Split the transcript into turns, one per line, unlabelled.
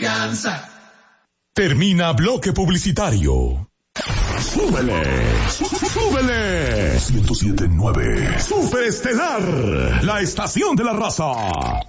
confianza.
Termina bloque publicitario. ¡Súbele! ¡Súbele! 107.9 Superestelar, la estación de la raza.